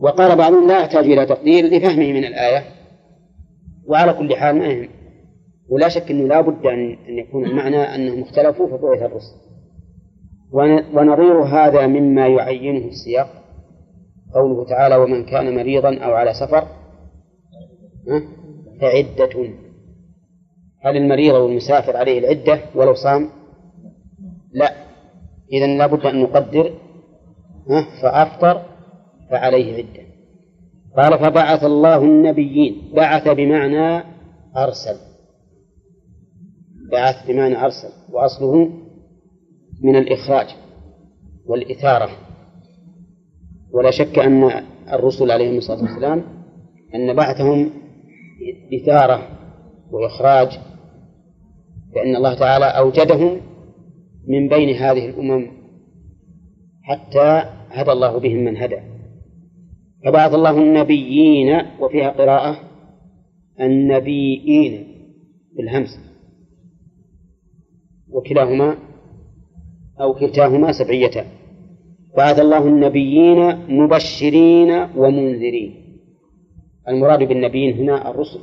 وقال بعضهم لا يحتاج إلى تقدير لفهمه من الآية، وعلى كل حال ما يهم، ولا شك أنه لا بد أن يكون المعنى أنهم اختلفوا فبعث الرسل. ونظير هذا مما يعينه السياق قوله تعالى ومن كان مريضا أو على سفر فعدة. هل المريض والمسافر عليه العدة ولو صام؟ لا، إذن لا بد أن نقدر فأفطر فعليه عدة. قال فبعث الله النبيين. بعث بمعنى أرسل، بعث بمعنى أرسل، وأصله من الإخراج والإثارة. ولا شك أن الرسل عليهم الصلاة والسلام أن بعثهم إثارة وإخراج، لأن الله تعالى أوجدهم من بين هذه الأمم حتى هدى الله بهم من هدى. فبعث الله النبيين، وفيها قراءة النبيين بالهمس، وكلاهما أو كلتاهما سبعيتان. بعث الله النبيين مبشرين ومنذرين. المراد بالنبيين هنا الرسل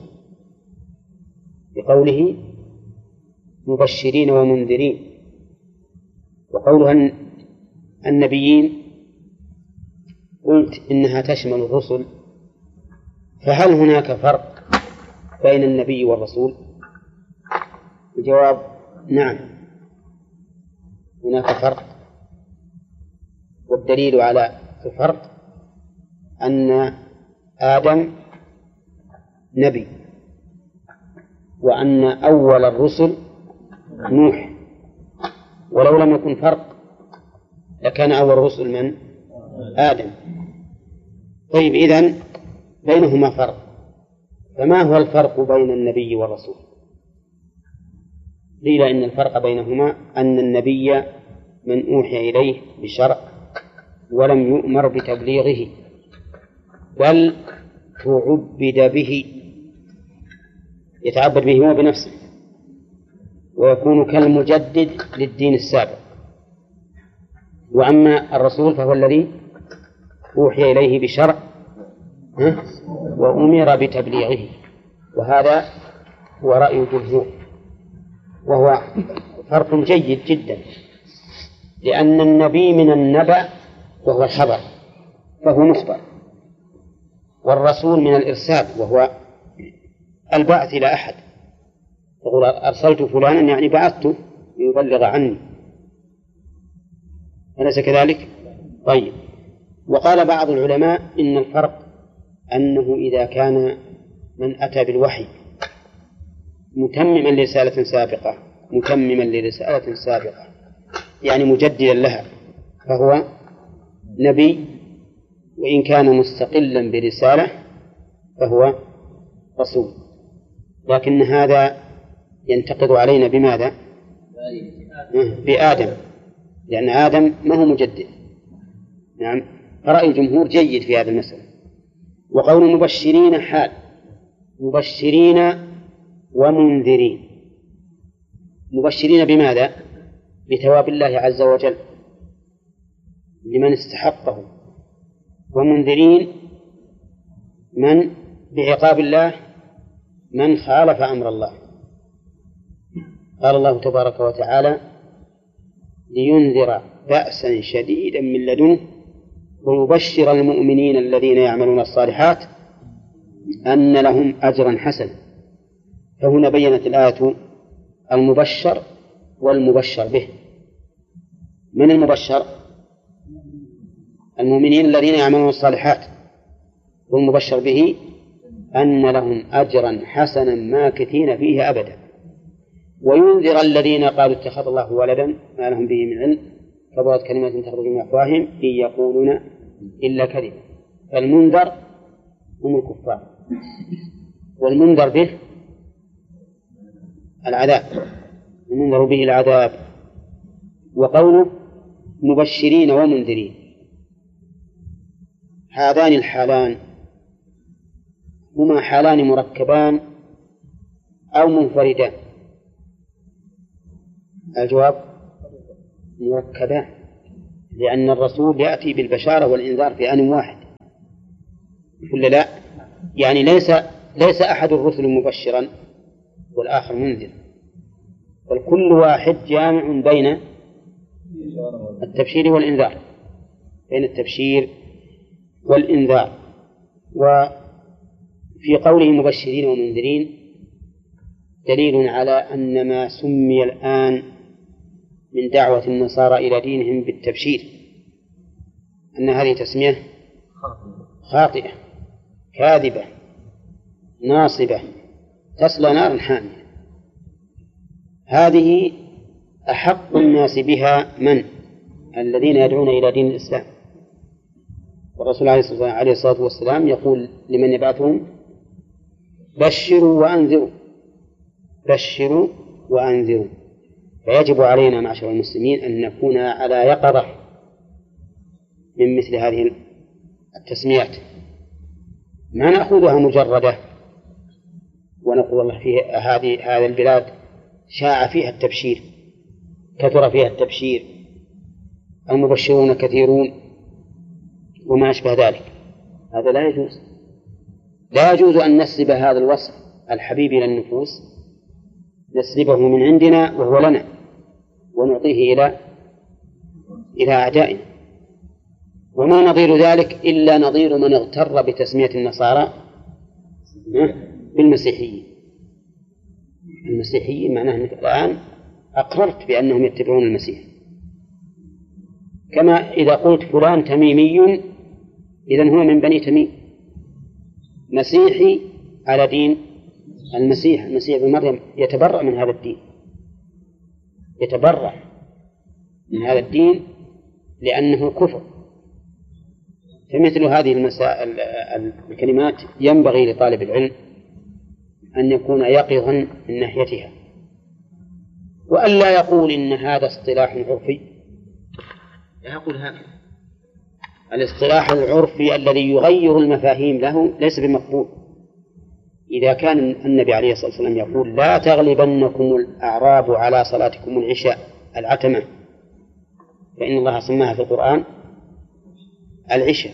بقوله مبشرين ومنذرين، وقولها النبيين قلت إنها تشمل الرسل. فهل هناك فرق بين النبي والرسول؟ الجواب نعم، هناك فرق، والدليل على الفرق أن آدم نبي، وأن أول الرسل نوح. ولو لم يكن فرق لكان أول الرسل من؟ آدم. طيب، إذن بينهما فرق، فما هو الفرق بين النبي والرسول؟ قيل إن الفرق بينهما أن النبي من أوحي إليه بشرع ولم يؤمر بتبليغه، بل تعبد به، يتعبد به هو بنفسه، ويكون كالمجدد للدين السابق. وأما الرسول فهو الذي أوحي إليه بشرع وأمر بتبليغه، وهذا هو رأي الجمهور، وهو فرق جيد جدا، لأن النبي من النبأ وهو الخبر فهو مخبر، والرسول من الإرسال وهو البعث إلى أحد. يقول أرسلت فلانا يعني بعثته ليبلغ عني، أليس كذلك؟ طيب. وقال بعض العلماء إن الفرق أنه إذا كان من أتى بالوحي متمما لرسالة سابقة يعني مجددا لها فهو نبي، وإن كان مستقلا برسالة فهو رسول. لكن هذا ينتقد علينا بماذا؟ بآدم، لأن آدم ما هو مجدد. نعم، رأي الجمهور جيد في هذا المسألة. وقول مبشرين حال، مبشرين ومنذرين. مبشرين بماذا؟ بثواب الله عز وجل لمن استحقه، ومنذرين من بعقاب الله من خالف أمر الله. قال الله تبارك وتعالى لينذر بأسا شديدا من لدنه ويبشر المؤمنين الذين يعملون الصالحات أن لهم أجرا حسنا. فهنا بينت الآية المبشر والمبشر به. من المبشر؟ المؤمنين الذين يعملون الصالحات، والمبشر به أن لهم أجرا حسنا ماكثين فيه أبدا. وينذر الذين قالوا اتخذ الله ولدا ما لهم به من علم كبرت كلمة تخرج من أفواههم إن يقولون إلا كذبا. فالمنذر هم الكفار، والمنذر به العذاب، المنذر به العذاب. وقوله مبشرين ومنذرين، هذان الحالان هما حالان مركبان أو منفردان؟ الجواب مركبان، لأن الرسول يأتي بالبشارة والإنذار في آن واحد، ولا لا؟ يعني ليس أحد الرسل مبشرا والآخر منذر، بل كل واحد جامع بين التبشير والإنذار، بين التبشير والإنذار. وفي قوله مبشرين ومنذرين دليل على أن ما سمي الآن من دعوة النصارى إلى دينهم بالتبشير أن هذه تسمية خاطئة كاذبة ناصبة تصلى نارا حامية. هذه أحق الناس بها من؟ الذين يدعون إلى دين الإسلام. والرسول عليه الصلاة والسلام يقول لمن يبعثهم بشروا وأنذروا، بشروا وأنذروا. فيجب علينا معشر المسلمين أن نكون على يقظة من مثل هذه التسميات، ما نأخذها مجردة ونقول والله في هذه البلاد شاع فيها التبشير، كثر فيها التبشير، المبشرون كثيرون وما أشبه ذلك. هذا لا يجوز، لا يجوز أن نسلب هذا الوصف الحبيب إلى النفوس، نسلبه من عندنا وهو لنا ونعطيه إلى أعدائنا. وما نظير ذلك إلا نظير من اغتر بتسمية النصارى بالمسيحيين. المسيحيين معناه أنك الآن أقررت بأنهم يتبعون المسيح، كما إذا قلت فلان تميمي إذن هو من بني تميم، مسيحي على دين المسيح ابن مريم، يتبرأ من هذا الدين، يتبرأ من هذا الدين لأنه كفر. فمثل هذه المسائل الكلمات ينبغي لطالب العلم أن يكون يقظا من ناحيتها، وألا يقول إن هذا اصطلاح عرفي. لا يقول هذا الاصطلاح العرفي الذي يغير المفاهيم له ليس بمقبول. إذا كان النبي عليه الصلاة والسلام يقول لا تغلبنكم الأعراب على صلاتكم العشاء العتمة، فإن الله سماها في القرآن العشاء،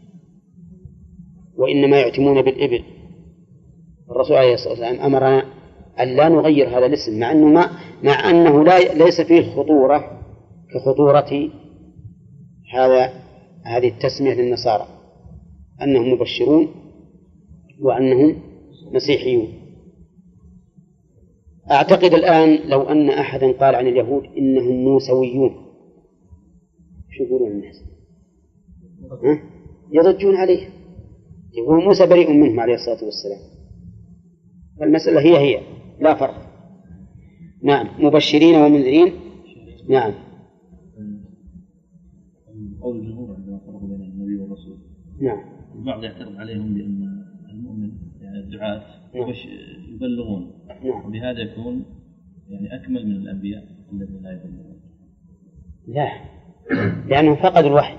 وإنما يعتمون بالإبل. الرسول عليه الصلاة والسلام أمرنا أن لا نغير هذا الاسم، مع أنه ليس فيه خطورة كخطورة هذه التسمية للنصارى أنهم مبشرون وأنهم مسيحيون. أعتقد الآن لو أن أحدا قال عن اليهود إنهم موسويون، شو يقولون الناس؟ يضجون عليه، يقول موسى بريء منهم عليه الصلاة والسلام. فالمسألة هي لا فرق. نعم، مبشرين ومنذرين. نعم. قول الجمهور عندما فرقوا بين النبي والرسول، نعم، البعض يعترض عليهم بأن المؤمن يعني الدعاة يبلغون، نعم، وبهذا يكون يعني أكمل من الأنبياء الذين لا يبلغون. لا، لأنهم فقدوا الوحي،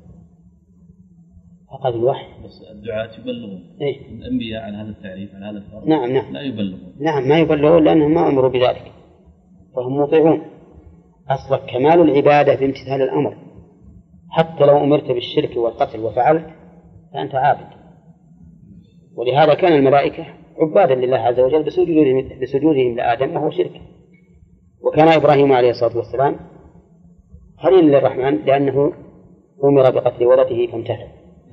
فقدوا الوحي. بس الدعاة يبلغون. إيه؟ الأنبياء على هذا التعريف، على هذا الفرق، نعم لا يبلغون. نعم، ما يبلغون لأنهم ما أمروا بذلك، فهم مطيعون. أصل كمال العبادة في امتثال الأمر، حتى لو أمرت بالشرك والقتل وفعلت فأنت عابد. ولهذا كان الملائكة عبادا لله عز وجل بسجودهم لآدم وهو شرك. وكان إبراهيم عليه الصلاة والسلام خليلا للرحمن لأنه أمر بقتل ولده فامتثل.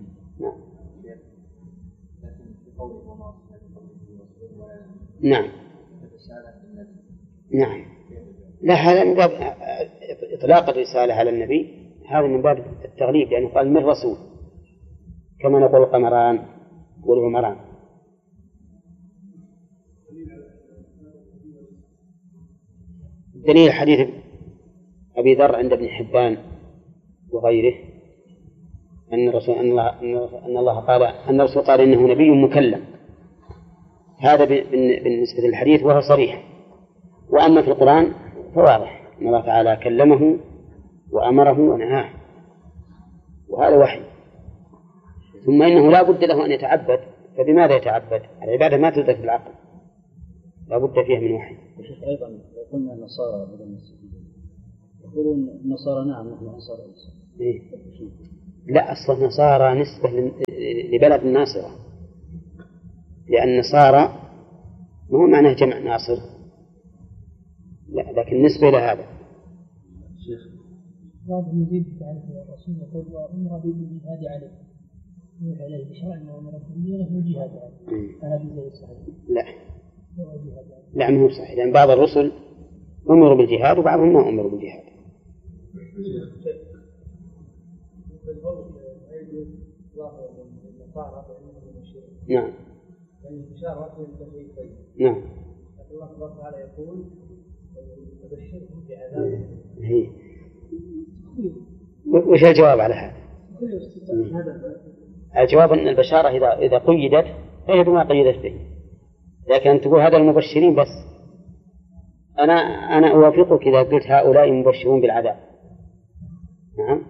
نعم. نعم. لا، هذا من باب إطلاق الرسالة على النبي، هذا من باب التغليب، لأنه قال من رسول، كما نقول القمران والعمران. دليل حديث أبي ذر عند ابن حبان وغيره أن الله قال أن الرسول قال إنه نبي مكلم، هذا بالنسبة للحديث وهو صريح. وأما في القرآن فواضح أن الله تعالى كلمه وأمره ونهاه، وهذا وحي. ثم إنه لا بد له أن يتعبد، فبماذا يتعبد؟ العبادة ما تدرك بالعقل، لا بد فيها من وحي. وشيخ أيضا لو قلنا النصارى بدل المسيحيين يقولون النصارى نعم نحن أنصار عيسى. إيه؟ لا، أصل نصارى نسبة لبلد الناصرة، لأن نصارى ما هو معناه جمع ناصر، لا، لكن نسبة إلى هذا. بعضهم يزيد تعرف الرسول يقول وأمر بالجهاد عليه، يقول عليه بشرع أنه أمر بالجهاد عليه، هذا زي الصحيح؟ لا ما هو صحيح، لأن بعض الرسل أمروا بالجهاد وبعضهم ما أمروا بالجهاد. نعم. نعم. الله سبحانه وتعالى يقول أبشرهم بعذاب. وش الجواب على هذا؟ الجواب أن البشارة إذا قيدت فهي بما قيدت به، لكن تقول هذا المبشرين بس. أنا أوافقك إذا قلت هؤلاء مبشرون بالعذاب. نعم.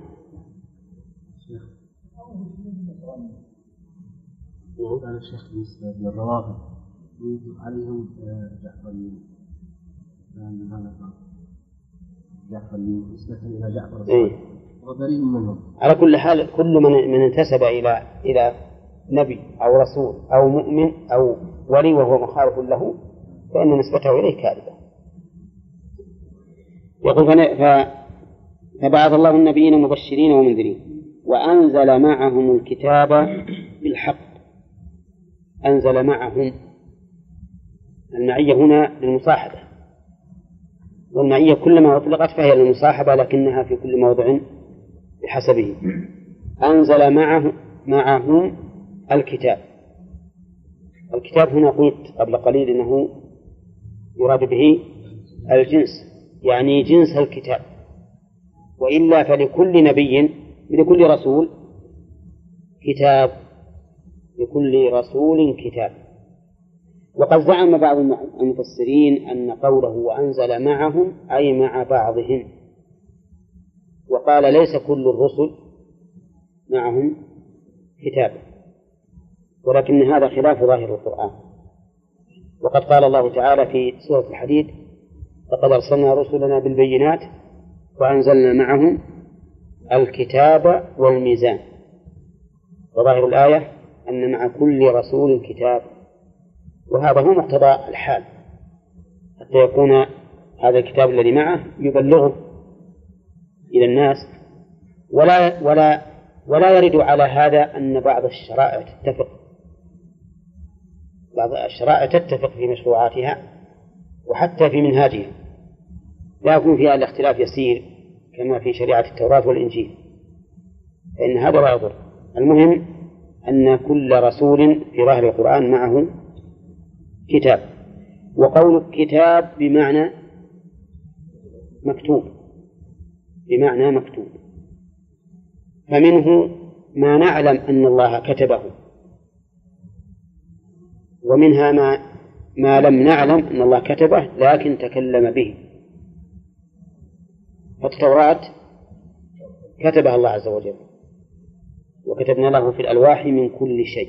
قال الشيخ بالنسبة للروافض يوجب عليهم جعفريين، لأن هذا جعفريين نسبة إلى جعفر الصادق وبريء منهم. على كل حال كل من انتسب إلى نبي أو رسول أو مؤمن أو ولي وهو مخالف له فإن نسبته إليه كاذبة. يقول فبعث الله النبيين مبشرين ومنذرين وأنزل معهم الكتاب بالحق. أنزل معهم، المعية هنا للمصاحبة، والمعية كلما أطلقت فهي للمصاحبة لكنها في كل موضع بحسبه. أنزل معهم الكتاب. الكتاب هنا قلت قبل قليل إنه يراد به الجنس، يعني جنس الكتاب، وإلا فلكل نبي لكل رسول كتاب، لكل رسول كتاب. وقد زعم بعض المفسرين أن قوله وأنزل معهم أي مع بعضهم، وقال ليس كل الرسل معهم كتاب، ولكن هذا خلاف ظاهر القرآن. وقد قال الله تعالى في سورة الحديد لقد أرسلنا رسلنا بالبينات وأنزلنا معهم الكتاب والميزان. وظاهر الآية أن مع كل رسول كتاب، وهذا هو مقتضى الحال، حتى يكون هذا الكتاب الذي معه يبلغه إلى الناس، ولا يرد على هذا أن بعض الشرائع تتفق في مشروعاتها وحتى في منهاجها، لا يكون فيها الاختلاف يسير كما في شريعة التوراة والإنجيل، فإن هذا لا يضر. المهم أن كل رسول في ظاهر القرآن معه كتاب. وقول كتاب بمعنى مكتوب، بمعنى مكتوب، فمنه ما نعلم أن الله كتبه، ومنها ما لم نعلم أن الله كتبه لكن تكلم به. فالتوراة كتبها الله عز وجل، وكتبنا له في الألواح من كل شيء.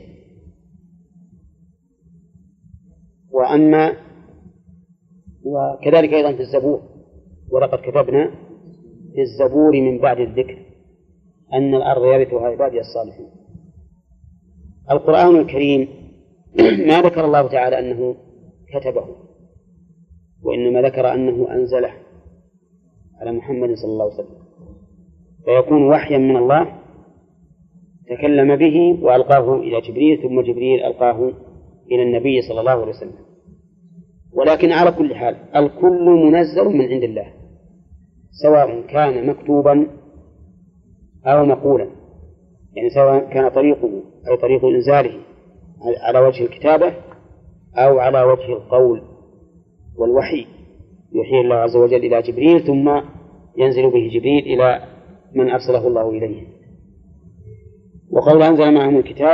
وكذلك أيضا في الزبور، ولقد كتبنا في الزبور من بعد الذكر أن الأرض يرثها عبادي الصالحون. القرآن الكريم ما ذكر الله تعالى أنه كتبه، وإنما ذكر أنه أنزله على محمد صلى الله عليه وسلم، فيكون وحيا من الله تكلم به وألقاه إلى جبريل، ثم جبريل ألقاه إلى النبي صلى الله عليه وسلم. ولكن على كل حال الكل منزل من عند الله، سواء كان مكتوبا أو مقولا، يعني سواء كان طريقه أي طريق إنزاله على وجه الكتابة أو على وجه القول والوحي، يوحي الله عز وجل إلى جبريل ثم ينزل به جبريل إلى من أرسله الله إليه. وقول أنزل معهم الكتاب،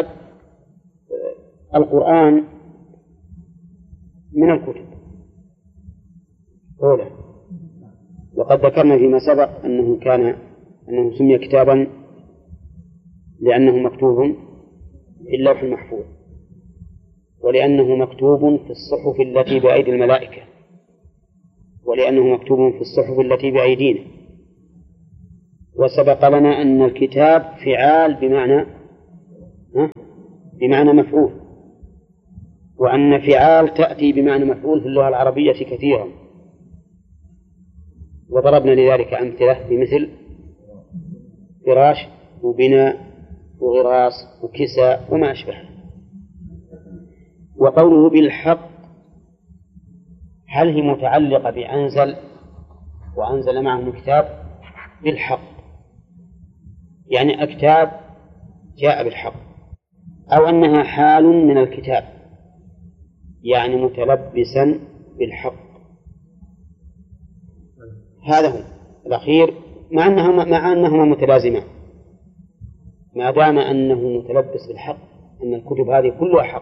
القرآن من الكتب أولا، وقد ذكرنا فيما سبق أنه سمي كتابا لأنه مكتوب في اللوح المحفوظ، ولأنه مكتوب في الصحف التي بأيدي الملائكة، ولأنه مكتوب في الصحف التي بأيدينا، وسبق لنا أن الكتاب فعال بمعنى مفعول، وأن فعال تأتي بمعنى مفعول في اللغة العربية كثيرا، وضربنا لذلك أمثلة بمثل فراش وبناء وغراس وكساء وما أشبه. وقوله بالحق هل هي متعلقة بأنزل وأنزل معهم الكتاب؟ بالحق يعني الكتاب جاء بالحق، أو أنها حال من الكتاب يعني متلبسا بالحق. هذا هو الأخير، مع أنهما متلازمان، ما دام أنه متلبس بالحق أن الكتب هذه كلها حق،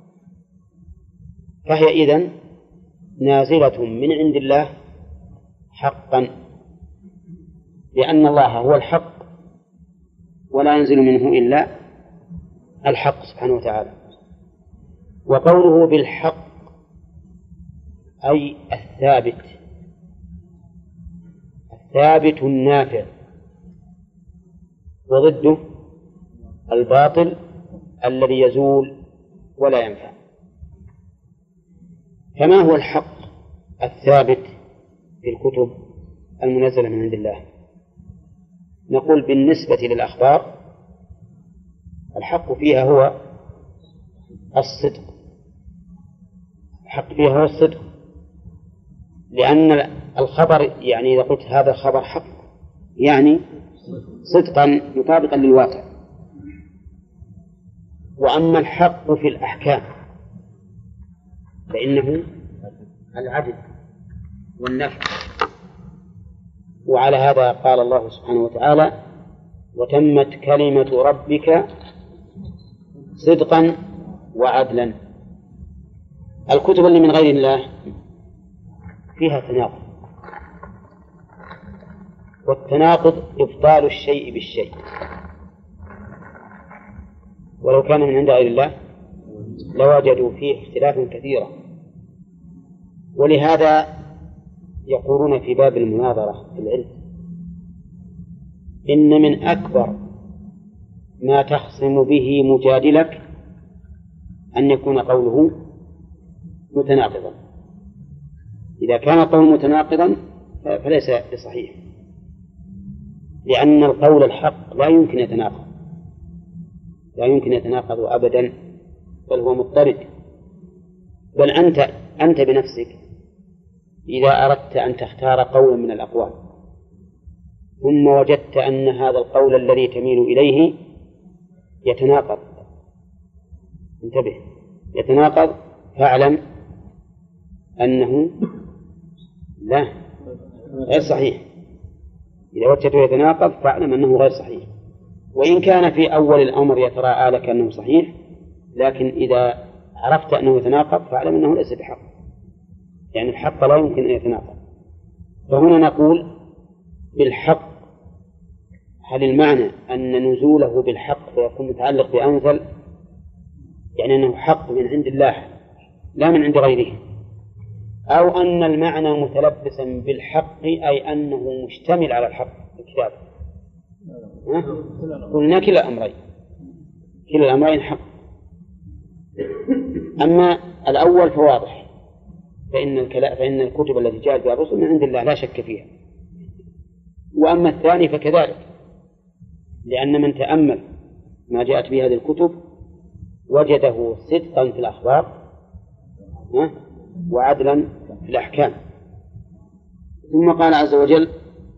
فهي إذن نازلة من عند الله حقا، لأن الله هو الحق ولا ينزل منه إلا الحق سبحانه وتعالى. وقوله بالحق أي الثابت النافع، وضده الباطل الذي يزول ولا ينفع. فما هو الحق الثابت في الكتب المنزلة من عند الله؟ نقول بالنسبة للأخبار الحق فيها هو الصدق، الحق فيها هو الصدق، لأن الخبر يعني إذا قلت هذا خبر حق يعني صدقا مطابقا للواقع. وأما الحق في الأحكام فإنه العدل والنفع، وعلى هذا قال الله سبحانه وتعالى وتمت كلمة ربك صدقا وعدلا. الكتب اللي من غير الله فيها تناقض، والتناقض إبطال الشيء بالشيء، ولو كان من عند غير الله لوجدوا فيه اختلافا كثيرا. ولهذا يقولون في باب المناظرة في العلم إن من أكبر ما تخصم به مجادلك أن يكون قوله متناقضا. إذا كان القول متناقضا فليس بصحيح، لأن القول الحق لا يمكن يتناقض أبدا، بل هو مضطرد. بل أنت بنفسك إذا أردت أن تختار قولا من الأقوال ثم وجدت أن هذا القول الذي تميل إليه يتناقض، انتبه، يتناقض، فاعلم أنه لا غير صحيح. إذا وجدته يتناقض فاعلم أنه غير صحيح، وإن كان في أول الأمر يتراءى لك أنه صحيح، لكن إذا عرفت أنه يتناقض فاعلم أنه ليس بحق، يعني الحق لا يمكن أن يتناقض. فهنا نقول بالحق، هل المعنى أن نزوله بالحق فيكون متعلق بأنزل، يعني أنه حق من عند الله لا من عند غيره، أو أن المعنى متلبسا بالحق أي أنه مشتمل على الحق في الكتاب؟ قلنا كلا الأمرين حق. أما الأول فواضح، فإن الكتب التي جاءت بها الرسل من عند الله لا شك فيها. وأما الثاني فكذلك، لأن من تأمل ما جاءت به هذه الكتب وجده صدقا في الأخبار وعدلا في الأحكام. ثم قال عز وجل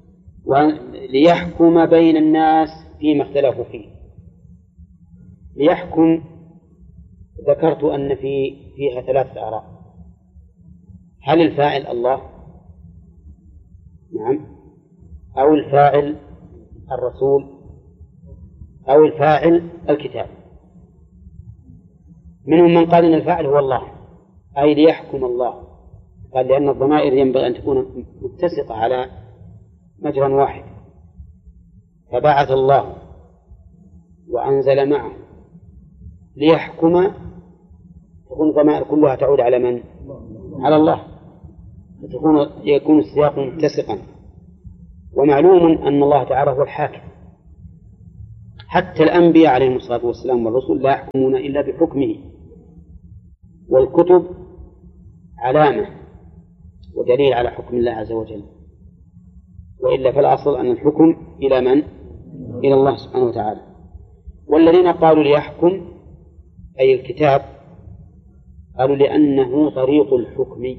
ليحكم بين الناس فيما اختلفوا فيه. ليحكم ذكرت أن فيها 3 آراء: هل الفاعل الله؟ نعم. أو الفاعل الرسول؟ أو الفاعل الكتاب؟ منهم من قال إن الفاعل هو الله، أي ليحكم الله، قال لأن الضمائر ينبغي أن تكون متسقة على مجرى واحد، فبعث الله وأنزل معه ليحكم، تكون الضمائر كلها تعود على من؟ على الله، يكون السياق متسقا. ومعلوم أن الله تعالى هو الحاكم، حتى الأنبياء عليهم الصلاة والسلام والرسل لا يحكمون إلا بحكمه، والكتب علامة ودليل على حكم الله عز وجل، وإلا فالأصل أن الحكم إلى من؟ إلى الله سبحانه وتعالى. والذين قالوا ليحكم أي الكتاب قالوا لأنه طريق الحكم،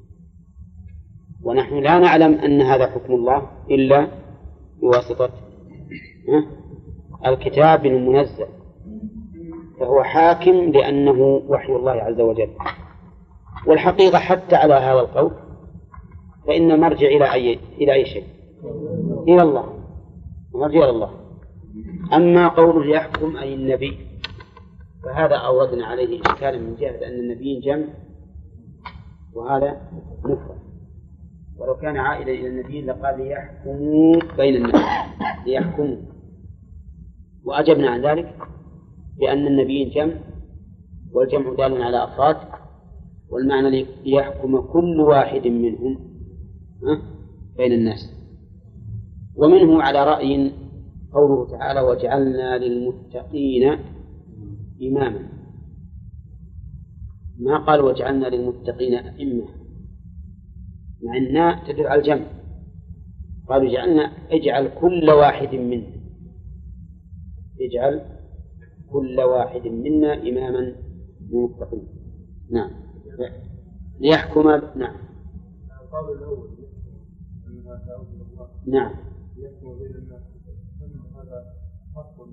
ونحن لا نعلم أن هذا حكم الله إلا بواسطة الكتاب المنزل، فهو حاكم لأنه وحي الله عز وجل. والحقيقة حتى على هذا القول فإن المرجع إلى أي شيء؟ إلى الله، المرجع إلى الله. أما قوله يحكم أي النبي فهذا أوردنا عليه إشكالا من جهة أن النبيين جمع وهذا مفرد، ولو كان عائدا إلى النبيين لقال ليحكموا بين الناس، ليحكموا، وأجبنا عن ذلك بأن النبيين جمع، والجمع دال على أفراد، والمعنى ليحكم كل واحد منهم بين الناس. ومنه على رأي قوله تعالى وجعلنا للمتقين إماما، ما قال وجعلنا للمتقين أئمة، مع أنها تدل على الجمع، قالوا اجعل كل واحد منا، اجعل كل واحد منا إماما للمتقين. نعم ليحكم. نعم القول الأول نعم يحكم بين الناس، هذا حق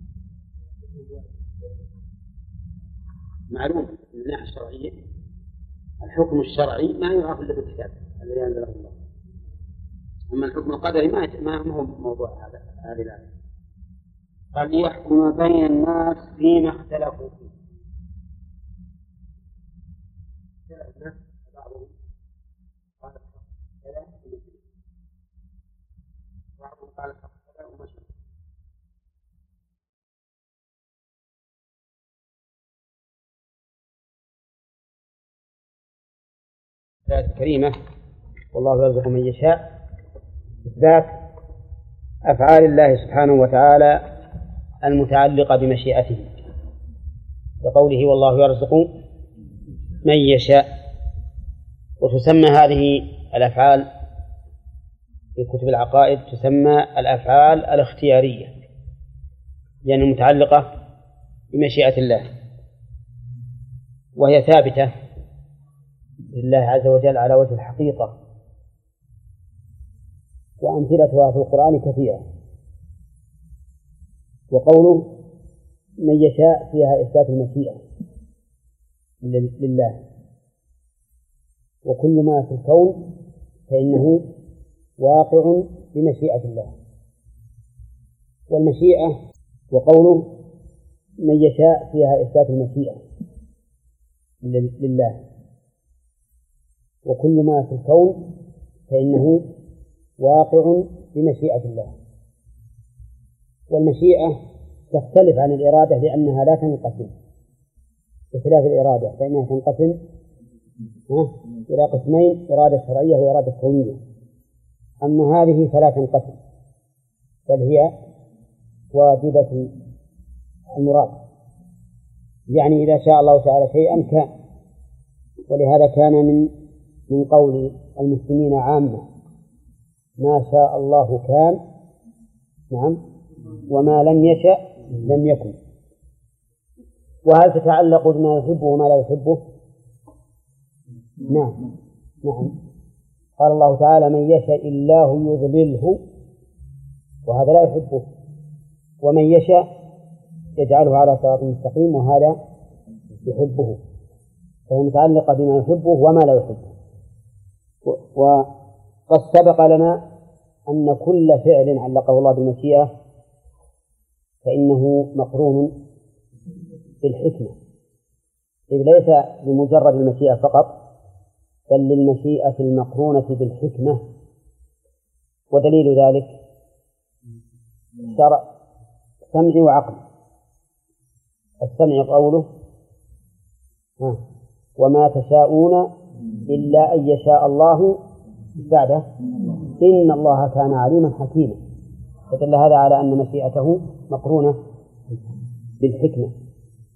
معلوم من الناحية الشرعية. الحكم الشرعي ما يعرف إلا بالكتاب الذي أنزله الله، أما الحكم القدري ما هو موضوع هذه الآية. قال ليحكم بين الناس فيما اختلفوا فيه. بعضهم قال كذا بعضهم قال كذا ومشي. الآية الكريمة والله يرزق من يشاء إثبات أفعال الله سبحانه وتعالى المتعلقة بمشيئته، وقوله والله يرزق من يشاء. وتسمى هذه الأفعال في كتب العقائد تسمى الأفعال الاختيارية، لأنها متعلقة بمشيئة الله، وهي ثابتة لله عز وجل على وجه الحقيقة، وأمثلتها في القرآن كثيرة. وقوله من يشاء فيها إثبات المشيئة لله، وكل ما في الكون فإنه واقع بمشيئة الله. والمشيئة وقوله من يشاء فيها إثبات المشيئة لله، وكل ما في الكون فإنه واقع بمشيئة الله. والمشيئة تختلف عن الإرادة لأنها لا تنقسم، بخلاف الإرادة فإنها تنقسم إلى قسمين: إرادة شرعية وإرادة كونية. أما هذه فلا تنقسم، بل هي واجبة المراد، يعني إذا شاء الله تعالى شيئا كان. ولهذا كان من قول المسلمين عامة ما شاء الله كان، نعم، وما لم يشأ لم يكن. وهل تتعلق بما يحبه وما لا يحبه؟ نعم. قال الله تعالى من يشاء الله يضلله، وهذا لا يحبه، ومن يشاء يجعله على صراط مستقيم، وهذا يحبه، فهي متعلقة بما يحبه وما لا يحبه. وقد سبق لنا أن كل فعل علقه الله بالمشيئة فإنه مقرون بالحكمة، إذ ليس لمجرد المشيئة فقط، بل للمشيئة المقرونة بالحكمة. ودليل ذلك شرع سمع وعقل. السمع قوله وما تشاءون إلا أن يشاء الله بعده إن الله كان عليما حكيما، فدل هذا على أن مشيئته مقرونة بالحكمة.